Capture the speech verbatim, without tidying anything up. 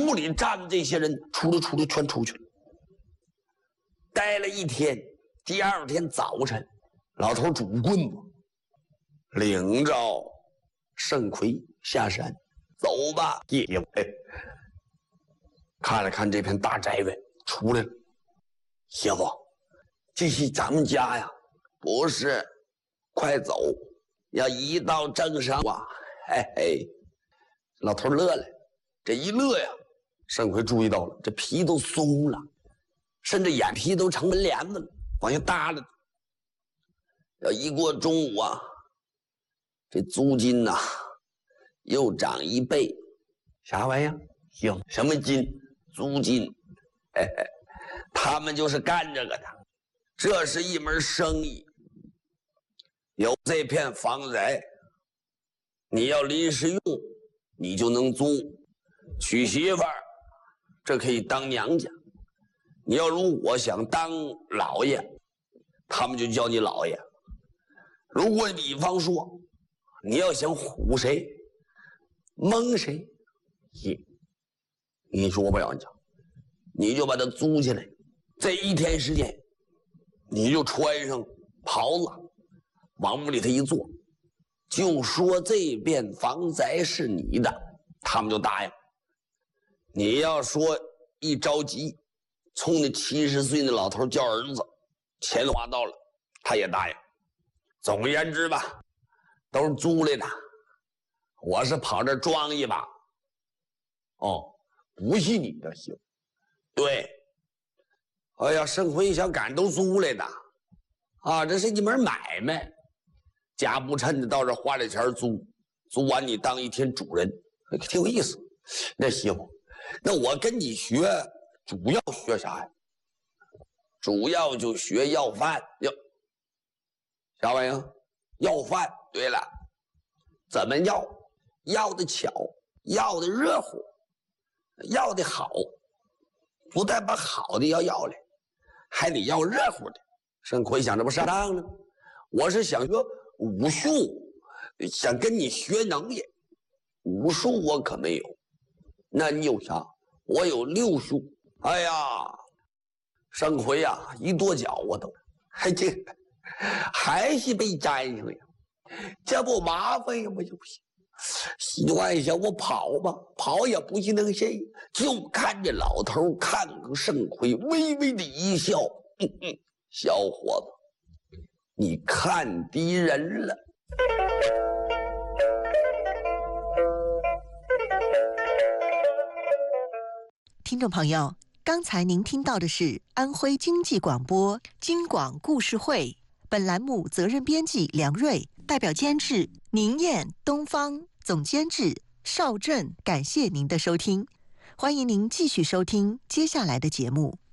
屋里站的这些人出溜出溜全出去了。待了一天，第二天早晨，老头拄棍子，领着盛奎下山，走吧，爷爷。看了看这片大宅院，出来了。媳妇，这是咱们家呀。不是，快走，要一道正上啊！嘿嘿，老头乐了，这一乐呀，盛奎注意到了，这皮都松了，甚至眼皮都成门帘子了，往下耷拉。要一过中午啊，这租金呐、啊、又涨一倍。啥玩意儿？行，什么金？租金。嘿嘿，他们就是干这个的，这是一门生意。有这片房宅，你要临时用，你就能租。娶媳妇儿，这可以当娘家。你要如果想当老爷，他们就叫你老爷。如果比方说，你要想唬谁、蒙谁，你说不了讲，你就把它租起来。这一天时间，你就穿上袍子，往屋里头一坐，就说这片房宅是你的，他们就答应。你要说一着急，冲那七十岁那老头叫儿子，钱花到了，他也答应。总而言之吧，都是租来的。我是跑这装一把。哦，不是你的媳妇。对。哎呀，盛奎小赶都租来的。啊，这是一门买卖。家不趁的到这花点钱租，租完你当一天主人，挺有意思。那媳妇，那我跟你学，主要学啥呀？主要就学要饭。要啥玩意儿？要饭。对了，怎么要？要的巧，要的热乎，要的好。不但把好的要要来，还得要热乎的。盛奎想，这不上当呢？我是想学武术，想跟你学能力。武术我可没有，那你有啥？我有六术。哎呀，盛奎呀、啊，一跺脚我都，还这还是被粘上了，这不麻烦呀吗？就不行。习惯一下，我跑吧，跑也不是那个谁，就看着老头看个盛奎，微微的一笑，嗯嗯，小伙子，你看敌人了。 听众朋友，刚才您听到的是安徽经济广播京广故事会，本栏目责任编辑梁瑞，代表监制宁燕、东方，总监制邵振。感谢您的收听，欢迎您继续收听接下来的节目。